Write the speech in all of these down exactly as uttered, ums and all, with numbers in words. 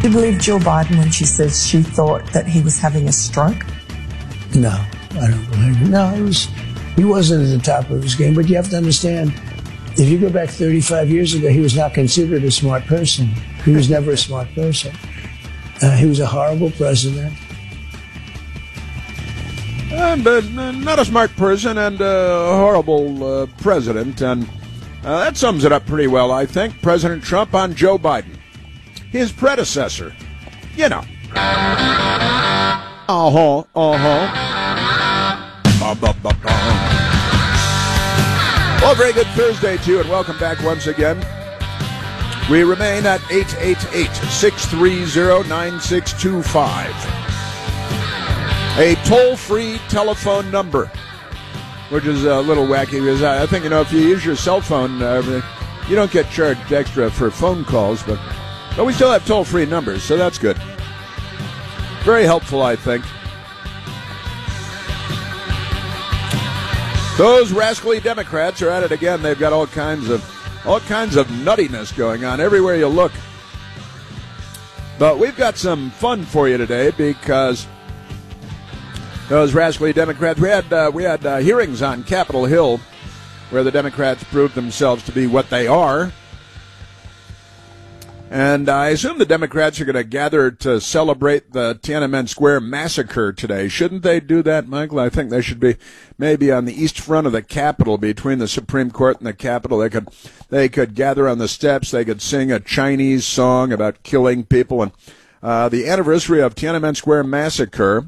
Do you believe Jill Biden when she says she thought that he was having a stroke? No, I don't believe it. No, it was, he wasn't at the top of his game, but you have to understand, if you go back thirty-five years ago, he was not considered a smart person. He was never a smart person. Uh, he was a horrible president. And uh, not a smart person and a horrible uh, president. And uh, that sums it up pretty well, I think. President Trump on Joe Biden. His predecessor. You know. Uh-huh, uh-huh. Well, very good Thursday, too, and welcome back once again. We remain at eight eight eight, six three zero, nine six two five. A toll-free telephone number, which is a little wacky because I think, you know, if you use your cell phone, uh, you don't get charged extra for phone calls, but, but we still have toll-free numbers, so that's good. Very helpful, I think. Those rascally Democrats are at it again. They've got all kinds of all kinds of nuttiness going on everywhere you look. But we've got some fun for you today because those rascally Democrats, we had uh, we had uh, hearings on Capitol Hill where the Democrats proved themselves to be what they are. And I assume the Democrats are going to gather to celebrate the Tiananmen Square massacre today. Shouldn't they do that, Michael? I think they should be maybe on the east front of the Capitol, between the Supreme Court and the Capitol. They could they could gather on the steps. They could sing a Chinese song about killing people. And uh, the anniversary of Tiananmen Square massacre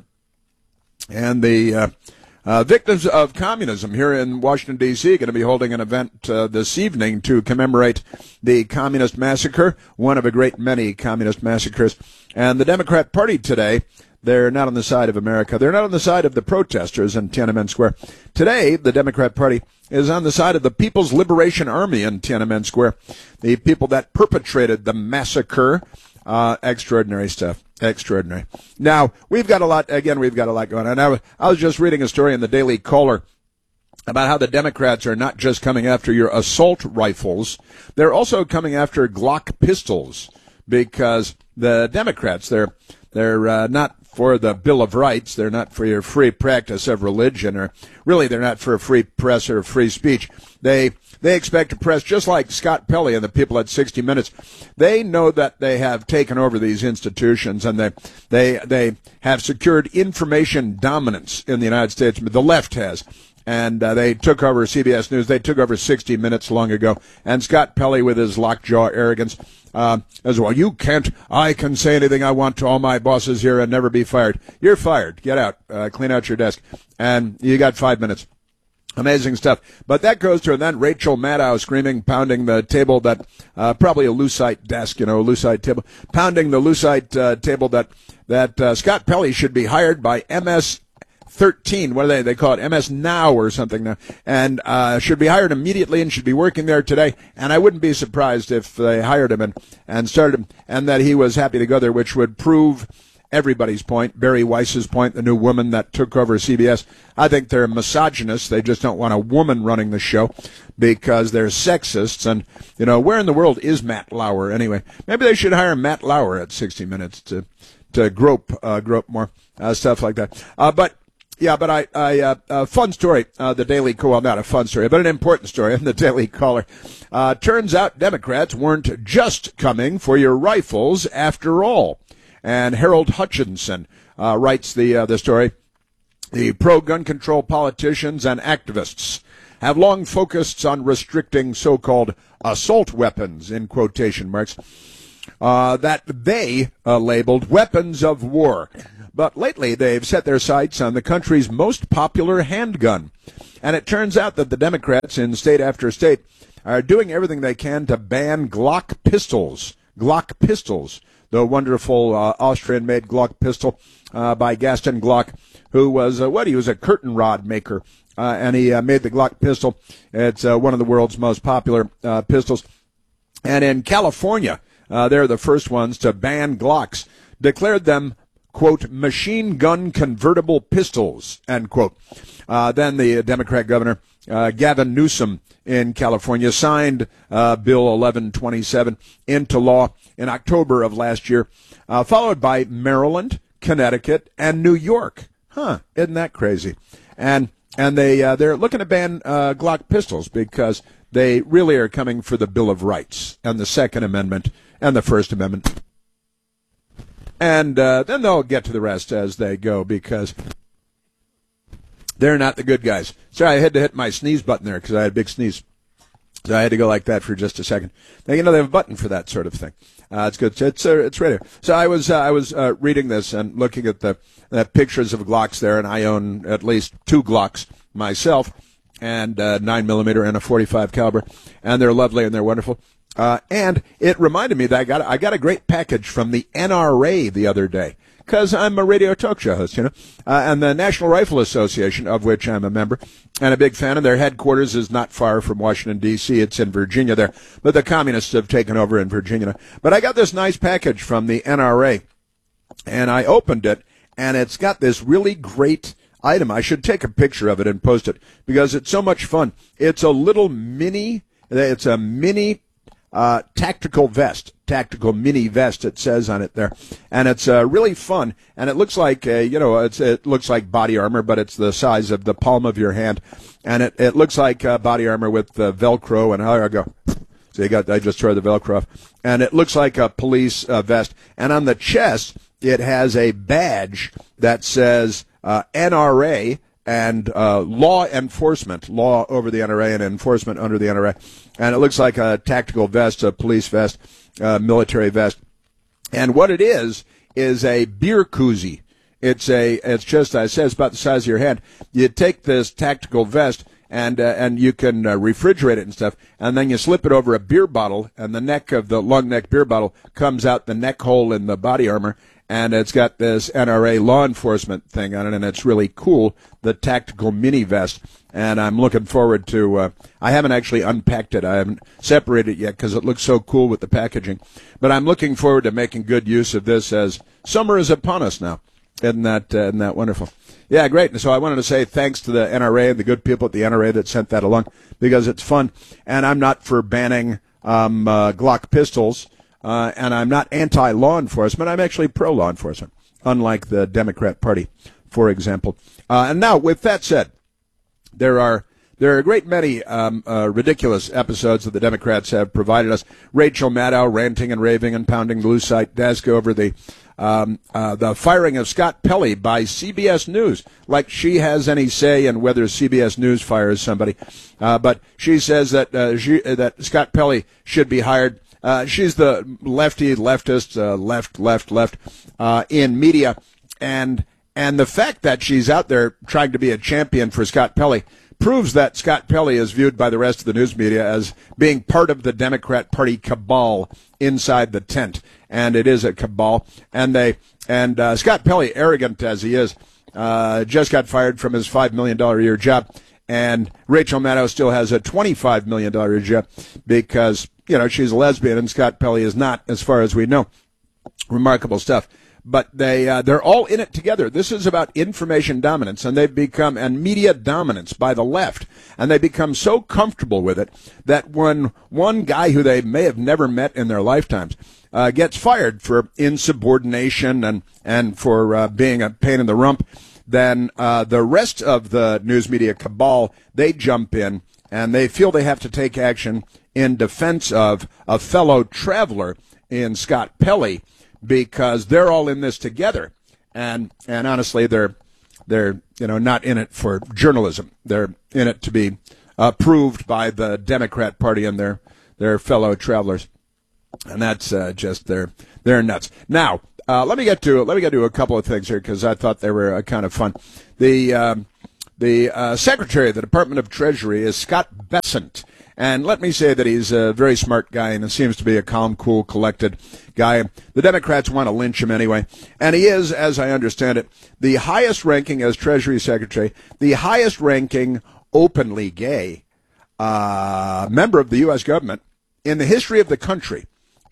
and the uh, uh, victims of communism here in Washington, D C, going to be holding an event uh, this evening to commemorate the communist massacre, one of a great many communist massacres. And the Democrat Party today, they're not on the side of America. They're not on the side of the protesters in Tiananmen Square. Today, the Democrat Party is on the side of the People's Liberation Army in Tiananmen Square, the people that perpetrated the massacre. Uh, extraordinary stuff. Extraordinary. Now, we've got a lot, again, we've got a lot going on. I was, I was just reading a story in the Daily Caller about how the Democrats are not just coming after your assault rifles, they're also coming after Glock pistols, because the Democrats, they're, they're uh, not for the Bill of Rights, they're not for your free practice of religion, or really they're not for a free press or free speech. They They expect to press, just like Scott Pelley and the people at sixty minutes. They know that they have taken over these institutions, and they they they have secured information dominance in the United States. The left has. And uh, they took over C B S News. They took over sixty minutes long ago. And Scott Pelley, with his lockjaw arrogance, uh, as well, you can't, I can say anything I want to all my bosses here and never be fired. You're fired. Get out. Uh, clean out your desk. And you got five minutes. Amazing stuff. But that goes to, and then Rachel Maddow screaming, pounding the table that, uh, probably a Lucite desk, you know, a Lucite table, pounding the Lucite uh, table that, that uh, Scott Pelley should be hired by M S thirteen. What do they, they call it? M S Now or something now. And uh, should be hired immediately and should be working there today. And I wouldn't be surprised if they hired him and, and started him, and that he was happy to go there, which would prove everybody's point, Barry Weiss's point, the new woman that took over C B S. I think they're misogynists. They just don't want a woman running the show because they're sexists. And, you know, where in the world is Matt Lauer anyway? Maybe they should hire Matt Lauer at sixty minutes to to grope uh, grope more, uh, stuff like that. Uh, but, yeah, but I, I uh, uh, fun story, uh, the Daily Caller, well, not a fun story, but an important story in the Daily Caller. Uh, turns out Democrats weren't just coming for your rifles after all. And Harold Hutchinson uh, writes the uh, the story. The pro-gun control politicians and activists have long focused on restricting so-called assault weapons, in quotation marks, uh, that they uh, labeled weapons of war. But lately they've set their sights on the country's most popular handgun. And it turns out that the Democrats in state after state are doing everything they can to ban Glock pistols. Glock pistols. The wonderful uh, Austrian-made Glock pistol uh, by Gaston Glock, who was, uh, what, he was a curtain rod maker, uh, and he uh, made the Glock pistol. It's uh, one of the world's most popular uh, pistols. And in California, uh, they're the first ones to ban Glocks, declared them, quote, machine gun convertible pistols, end quote. Uh, then the Democrat governor, uh, Gavin Newsom in California, signed uh, Bill eleven twenty-seven into law in October of last year, uh, followed by Maryland, Connecticut, and New York. Huh, isn't that crazy? And and they, uh, they're looking to ban uh, Glock pistols because they really are coming for the Bill of Rights and the Second Amendment and the First Amendment. And uh, then they'll get to the rest as they go because they're not the good guys. Sorry, I had to hit my sneeze button there because I had a big sneeze. So I had to go like that for just a second. Now, you know, they have a button for that sort of thing. Uh, it's good. It's uh, it's right here. So I was uh, I was uh, reading this and looking at the uh, pictures of Glocks there, and I own at least two Glocks myself, and uh, nine millimeter and a forty-five caliber, and they're lovely and they're wonderful. Uh, and it reminded me that I got I got a great package from the N R A the other day. Because I'm a radio talk show host, you know, uh, and the National Rifle Association, of which I'm a member, and a big fan of their headquarters is not far from Washington, D C It's in Virginia there, but the communists have taken over in Virginia. But I got this nice package from the N R A, and I opened it, and it's got this really great item. I should take a picture of it and post it, because it's so much fun. It's a little mini, it's a mini Uh, tactical vest, tactical mini vest, it says on it there. And it's uh, really fun. And it looks like, uh, you know, it's, it looks like body armor, but it's the size of the palm of your hand. And it, it looks like uh, body armor with uh, Velcro. And how I go. So you got, I just tore the Velcro off. And it looks like a police uh, vest. And on the chest, it has a badge that says uh, N R A. And uh, law enforcement, law over the N R A and enforcement under the N R A. And it looks like a tactical vest, a police vest, a military vest. And what it is, is a beer koozie. It's a, it's just, I said, it's about the size of your hand. You take this tactical vest and, uh, and you can uh, refrigerate it and stuff, and then you slip it over a beer bottle, and the neck of the long neck beer bottle comes out the neck hole in the body armor. And it's got this N R A law enforcement thing on it, and it's really cool, the tactical mini vest. And I'm looking forward to, uh, I haven't actually unpacked it. I haven't separated it yet because it looks so cool with the packaging. But I'm looking forward to making good use of this as summer is upon us now. Isn't that, uh, isn't that wonderful? Yeah, great. And so I wanted to say thanks to the N R A and the good people at the N R A that sent that along, because it's fun. And I'm not for banning um, uh, Glock pistols. Uh, and I'm not anti-law enforcement. I'm actually pro-law enforcement, unlike the Democrat Party, for example. Uh, and now, with that said, there are there are a great many um, uh, ridiculous episodes that the Democrats have provided us. Rachel Maddow ranting and raving and pounding the Lucite desk over the um, uh, the firing of Scott Pelley by C B S News, like she has any say in whether C B S News fires somebody. Uh, but she says that uh, she, that Scott Pelley should be hired. Uh, she's the lefty, leftist, uh, left, left, left, uh, in media. And, and the fact that she's out there trying to be a champion for Scott Pelley proves that Scott Pelley is viewed by the rest of the news media as being part of the Democrat Party cabal inside the tent. And it is a cabal. And they, and, uh, Scott Pelley, arrogant as he is, uh, just got fired from his five million dollars a year job. And Rachel Maddow still has a twenty-five million dollars a year job because, you know, she's a lesbian and Scott Pelley is not, as far as we know. Remarkable stuff. But they, uh, they're all in it together. This is about information dominance, and they've become, and media dominance by the left. And they become so comfortable with it that when one guy who they may have never met in their lifetimes, uh, gets fired for insubordination and, and for, uh, being a pain in the rump, then, uh, the rest of the news media cabal, they jump in and they feel they have to take action in defense of a fellow traveler in Scott Pelley, because they're all in this together. And and honestly, they're they're you know not in it for journalism. They're in it to be approved by the Democrat Party and their their fellow travelers. And that's uh, just they're they're nuts. Now, uh, let me get to let me get to a couple of things here because I thought they were uh, kind of fun. The um, the uh, Secretary of the Department of Treasury is Scott Bessent. And let me say that he's a very smart guy and seems to be a calm, cool, collected guy. The Democrats want to lynch him anyway. And he is, as I understand it, the highest ranking as Treasury Secretary, the highest ranking openly gay uh, member of the U S government in the history of the country.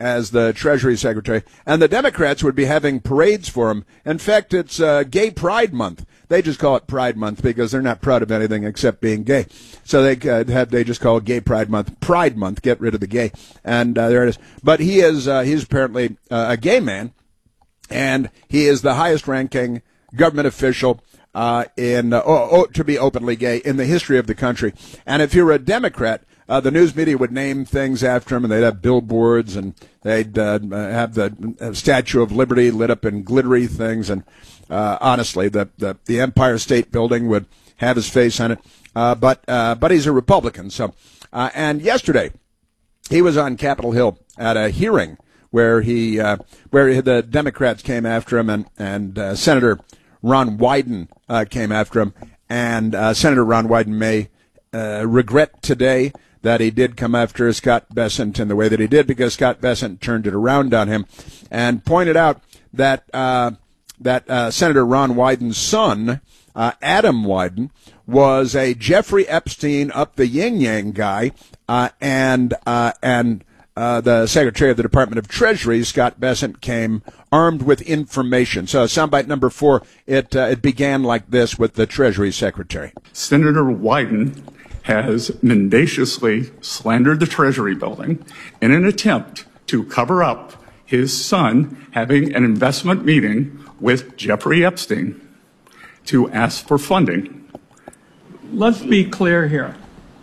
as the Treasury Secretary, and the Democrats would be having parades for him. In fact, it's uh, Gay Pride Month. They just call it Pride Month because they're not proud of anything except being gay. So they uh, have they just call it Gay Pride Month, Pride Month. Get rid of the gay, and uh, there it is. But he is uh, he's apparently uh, a gay man, and he is the highest-ranking government official uh, in uh, oh, oh, to be openly gay in the history of the country. And if you're a Democrat, Uh, the news media would name things after him, and they'd have billboards, and they'd uh, have the Statue of Liberty lit up in glittery things. And uh, honestly, the, the the Empire State Building would have his face on it. Uh, but uh, but he's a Republican. So, uh, and yesterday he was on Capitol Hill at a hearing where he uh, where the Democrats came after him, and and uh, Senator Ron Wyden uh, came after him, and uh, Senator Ron Wyden may uh, regret today that he did come after Scott Bessent in the way that he did, because Scott Bessent turned it around on him and pointed out that uh, that uh, Senator Ron Wyden's son, uh, Adam Wyden, was a Jeffrey Epstein up the yin-yang guy, uh, and uh, and uh, the Secretary of the Department of Treasury, Scott Bessent, came armed with information. So soundbite number four, it uh, it began like this with the Treasury Secretary. Senator Wyden has mendaciously slandered the Treasury building in an attempt to cover up his son having an investment meeting with Jeffrey Epstein to ask for funding. Let's be clear here.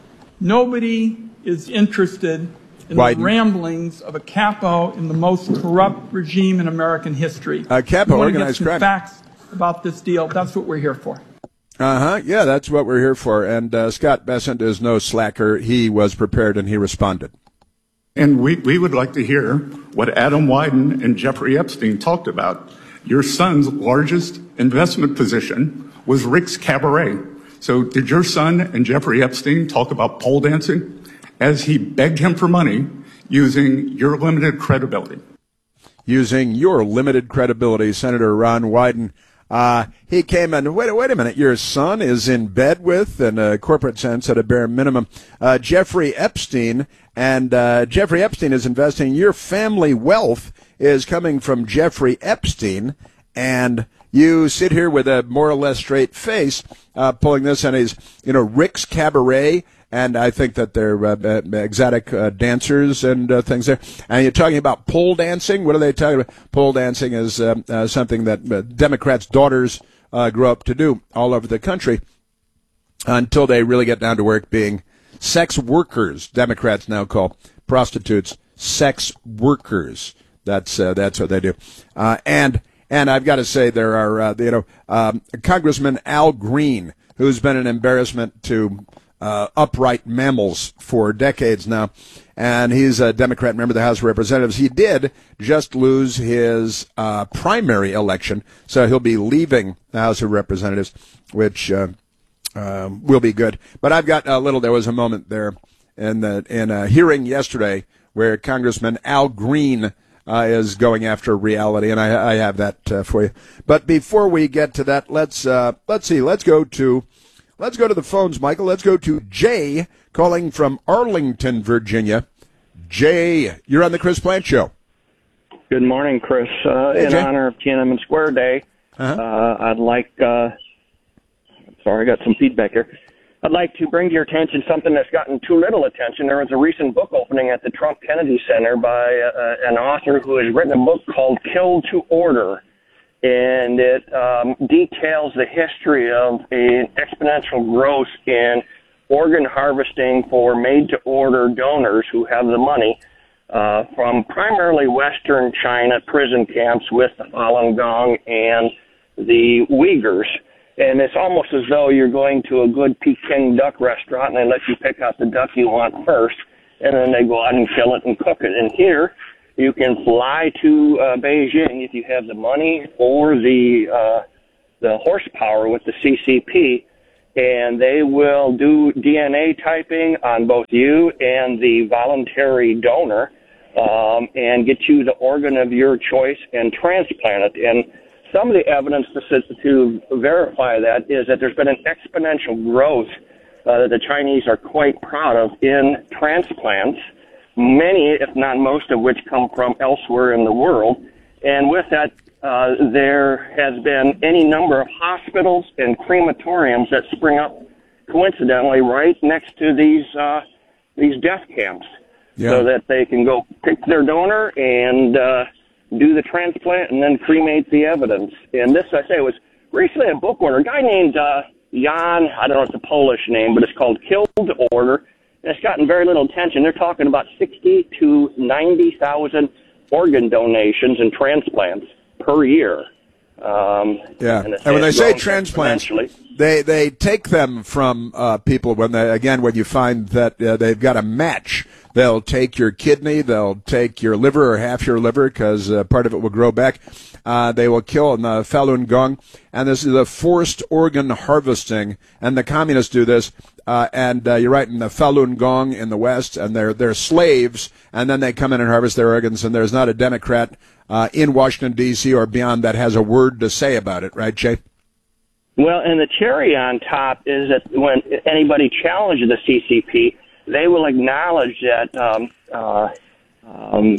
Nobody is interested in Wyden. the ramblings of a capo in the most corrupt regime in American history. A capo, we want to get organized some crime. facts about this deal. That's what we're here for. Uh-huh. Yeah, that's what we're here for. And uh, Scott Bessent is no slacker. He was prepared, and he responded. And we, we would like to hear what Adam Wyden and Jeffrey Epstein talked about. Your son's largest investment position was Rick's Cabaret. So did your son and Jeffrey Epstein talk about pole dancing as he begged him for money using your limited credibility? Using your limited credibility, Senator Ron Wyden. Uh, he came in, wait, wait a minute, your son is in bed with, in a corporate sense at a bare minimum, uh, Jeffrey Epstein, and uh, Jeffrey Epstein is investing. Your family wealth is coming from Jeffrey Epstein, and you sit here with a more or less straight face uh, pulling this, and he's, you know, Rick's Cabaret, and I think that they're uh, exotic uh, dancers and uh, things there. And you're talking about pole dancing. What are they talking about? Pole dancing is uh, uh, something that uh, Democrats' daughters uh, grow up to do all over the country until they really get down to work being sex workers. Democrats now call prostitutes sex workers. That's uh, that's what they do. Uh, and and I've got to say there are uh, you know um, Congressman Al Green, who's been an embarrassment to Uh, upright mammals for decades now, and he's a Democrat member of the House of Representatives. He did just lose his uh, primary election, so he'll be leaving the House of Representatives, which uh, um, will be good. But I've got a little, there was a moment there in, the, in a hearing yesterday where Congressman Al Green uh, is going after reality, and I, I have that uh, for you. But before we get to that, let's uh, let's see, let's go to Let's go to the phones, Michael. Let's go to Jay calling from Arlington, Virginia. Jay, you're on the Chris Plante Show. Good morning, Chris. Uh, hey, in Jay. honor of Tiananmen Square Day, Uh-huh. uh, I'd like, uh, sorry, I got some feedback here. I'd like to bring to your attention something that's gotten too little attention. There was a recent book opening at the Trump Kennedy Center by uh, an author who has written a book called Kill to Order. And it um, details the history of an exponential growth in organ harvesting for made-to-order donors who have the money uh, from primarily Western China prison camps with the Falun Gong and the Uyghurs. And it's almost as though you're going to a good Peking duck restaurant and they let you pick out the duck you want first, and then they go out and kill it and cook it. And here, you can fly to uh, Beijing if you have the money or the uh, the horsepower with the C C P, and they will do D N A typing on both you and the voluntary donor um, and get you the organ of your choice and transplant it. And some of the evidence to, to verify that is that there's been an exponential growth uh, that the Chinese are quite proud of in transplants. many, if not most of which come from elsewhere in the world. And with that, uh, there has been any number of hospitals and crematoriums that spring up coincidentally right next to these uh, these death camps, yeah. so that they can go pick their donor and uh, do the transplant and then cremate the evidence. And this, I say, was recently a book order. A guy named uh, Jan, I don't know if it's a Polish name, but it's called Kill to Order. And it's gotten very little attention. They're talking about sixty to ninety thousand organ donations and transplants per year. Um, yeah, and, and when they say transplants, they they take them from uh, people when they again when you find that uh, they've got a match. They'll take your kidney, they'll take your liver or half your liver because uh, part of it will grow back. Uh, they will kill in the Falun Gong, and this is the forced organ harvesting. And the communists do this. Uh, and uh, you're right, in the Falun Gong in the West, and they're they're slaves, and then they come in and harvest their organs. And there's not a Democrat uh, in Washington D C or beyond that has a word to say about it, right, Jay? Well, and the cherry on top is that when anybody challenges the C C P, they will acknowledge that um, uh, um,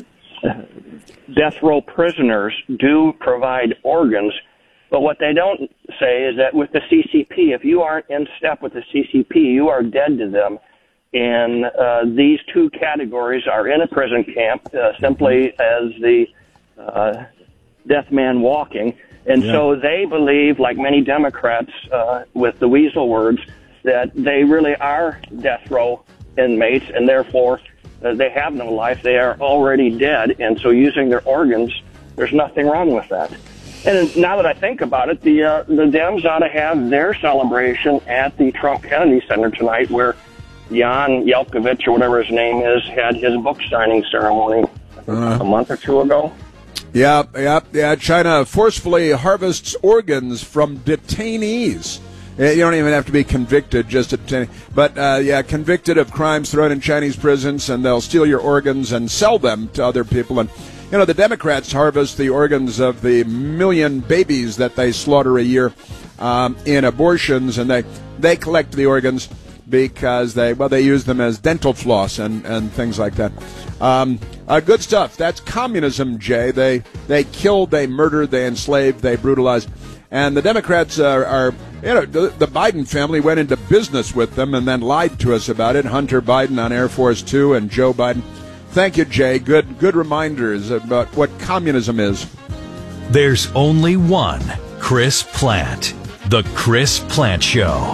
death row prisoners do provide organs. But what they don't say is that with the C C P, if you aren't in step with the C C P, you are dead to them. And uh, these two categories are in a prison camp uh, simply as the uh, death man walking. And yeah. so they believe, like many Democrats uh, with the weasel words, that they really are death row inmates, and therefore uh, they have no life. They are already dead. And so using their organs, there's nothing wrong with that. And now that I think about it, the uh, the Dems ought to have their celebration at the Trump Kennedy Center tonight, where Jan Yelkovich, or whatever his name is, had his book signing ceremony uh, a month or two ago. Yeah, yeah, yeah. China forcefully harvests organs from detainees. You don't even have to be convicted, just a detain- but uh, yeah, convicted of crimes thrown in Chinese prisons, and they'll steal your organs and sell them to other people. And you know, the Democrats harvest the organs of the million babies that they slaughter a year um, in abortions, and they they collect the organs because they well they use them as dental floss and, and things like that. Um, uh, good stuff. That's communism, Jay. They they killed, they murdered, they enslaved, they brutalized, and the Democrats are, are you know the, the Biden family went into business with them and then lied to us about it. Hunter Biden on Air Force Two and Joe Biden. Thank you, Jay. Good good reminders about what communism is. There's only one Chris Plante. The Chris Plante Show.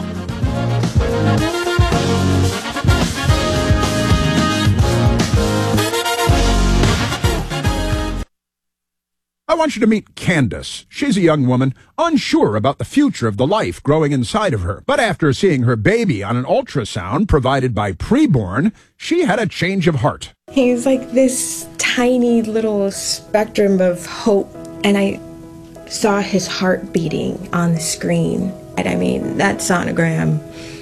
I want you to meet Candace. She's a young woman, unsure about the future of the life growing inside of her. But after seeing her baby on an ultrasound provided by Preborn, she had a change of heart. He's like this tiny little spectrum of hope, and I saw his heart beating on the screen. And I mean, that sonogram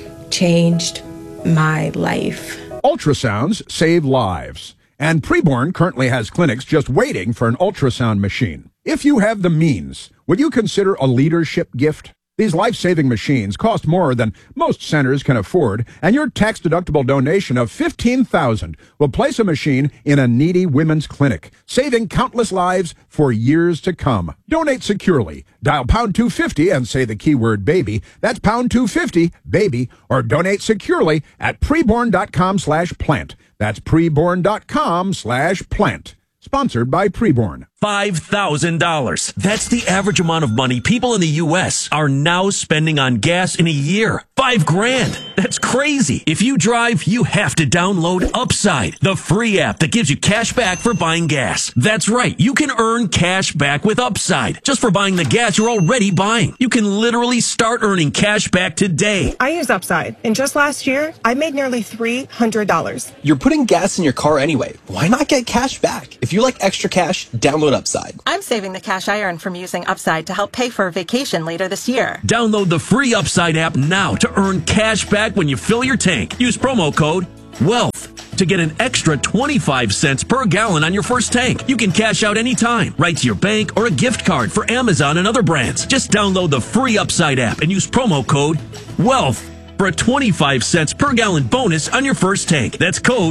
changed my life. Ultrasounds save lives. And Preborn currently has clinics just waiting for an ultrasound machine. If you have the means, would you consider a leadership gift? These life-saving machines cost more than most centers can afford, and your tax-deductible donation of fifteen thousand dollars will place a machine in a needy women's clinic, saving countless lives for years to come. Donate securely. Dial pound two fifty and say the keyword baby. That's pound two fifty, baby, or donate securely at preborn.com slash plant. That's preborn.com slash plant. Sponsored by Preborn. five thousand dollars. That's the average amount of money people in the U S are now spending on gas in a year. Five grand. That's crazy. If you drive, you have to download Upside, the free app that gives you cash back for buying gas. That's right. You can earn cash back with Upside just for buying the gas you're already buying. You can literally start earning cash back today. I use Upside, and just last year, I made nearly three hundred dollars. You're putting gas in your car anyway. Why not get cash back? If you like extra cash, download Upside. I'm saving the cash I earn from using Upside to help pay for a vacation later this year. Download the free Upside app now to earn cash back when you fill your tank. Use promo code WEALTH to get an extra twenty-five cents per gallon on your first tank. You can cash out anytime, right to your bank or a gift card for Amazon and other brands. Just download the free Upside app and use promo code WEALTH for a twenty-five cents per gallon bonus on your first tank. That's code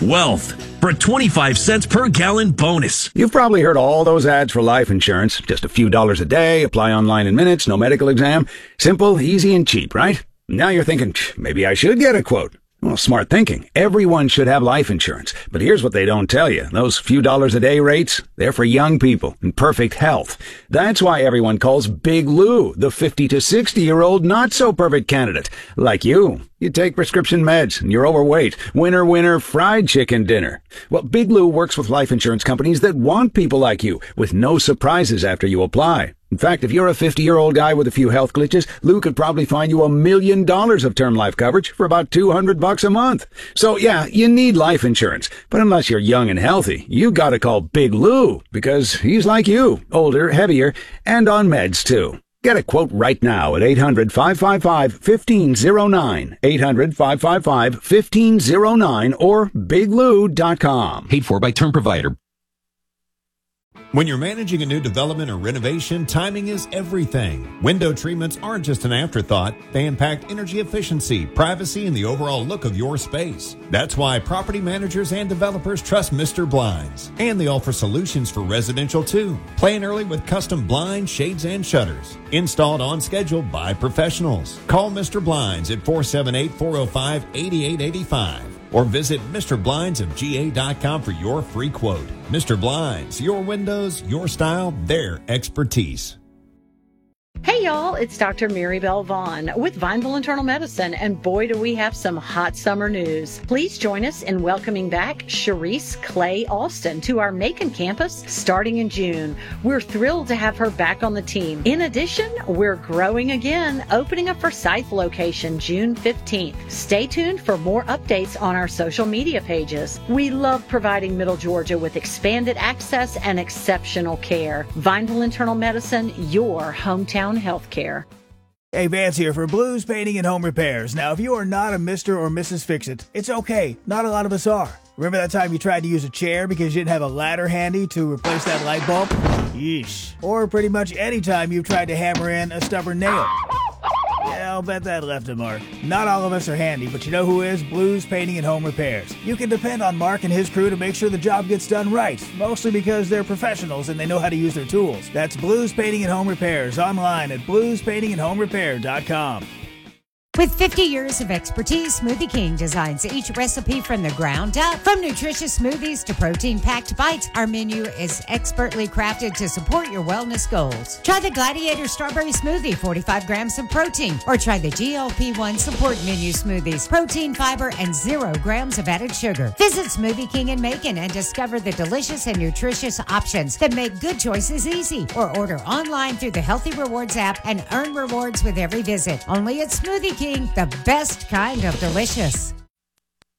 Wealth for a twenty-five cents per gallon bonus. You've probably heard all those ads for life insurance. Just a few dollars a day, apply online in minutes, no medical exam. Simple, easy, and cheap, right? Now you're thinking, maybe I should get a quote. Well, smart thinking. Everyone should have life insurance. But here's what they don't tell you. Those few dollars a day rates, they're for young people in perfect health. That's why everyone calls Big Lou the fifty to sixty-year-old not-so-perfect candidate. Like you. You take prescription meds, and you're overweight. Winner, winner, fried chicken dinner. Well, Big Lou works with life insurance companies that want people like you, with no surprises after you apply. In fact, if you're a fifty-year-old guy with a few health glitches, Lou could probably find you a million dollars of term life coverage for about two hundred bucks a month. So yeah, you need life insurance. But unless you're young and healthy, you gotta call Big Lou, because he's like you, older, heavier, and on meds too. Get a quote right now at eight hundred, five five five, one five zero nine, eight hundred, five five five, one five zero nine, or big lou dot com. Paid for by term provider. When you're managing a new development or renovation, timing is everything. Window treatments aren't just an afterthought. They impact energy efficiency, privacy, and the overall look of your space. That's why property managers and developers trust Mister Blinds. And they offer solutions for residential too. Plan early with custom blinds, shades, and shutters. Installed on schedule by professionals. Call Mister Blinds at four seven eight, four oh five, eight eight eight five. Or visit Mister Blinds of G A dot com for your free quote. Mister Blinds, your windows, your style, their expertise. Hey y'all, it's Doctor Mary Bell Vaughn with Vineville Internal Medicine, and boy do we have some hot summer news. Please join us in welcoming back Sharice Clay Alston to our Macon campus starting in June. We're thrilled to have her back on the team. In addition, we're growing again, opening a Forsyth location June fifteenth. Stay tuned for more updates on our social media pages. We love providing Middle Georgia with expanded access and exceptional care. Vineville Internal Medicine, your hometown healthcare. Hey, Vance here for Blues Painting and Home Repairs. Now, if you are not a Mister or Missus Fix-It, it's okay. Not a lot of us are. Remember that time you tried to use a chair because you didn't have a ladder handy to replace that light bulb? Yeesh. Or pretty much any time you've tried to hammer in a stubborn nail. Yeah, I'll bet that left a mark. Not all of us are handy, but you know who is? Blues Painting and Home Repairs. You can depend on Mark and his crew to make sure the job gets done right, mostly because they're professionals and they know how to use their tools. That's Blues Painting and Home Repairs, online at blues painting and home repair dot com. With fifty years of expertise, Smoothie King designs each recipe from the ground up. From nutritious smoothies to protein-packed bites, our menu is expertly crafted to support your wellness goals. Try the Gladiator Strawberry Smoothie, forty-five grams of protein, or try the G L P one Support Menu Smoothies, protein, fiber, and zero grams of added sugar. Visit Smoothie King in Macon and discover the delicious and nutritious options that make good choices easy. Or order online through the Healthy Rewards app and earn rewards with every visit. Only at Smoothie King, the best kind of delicious.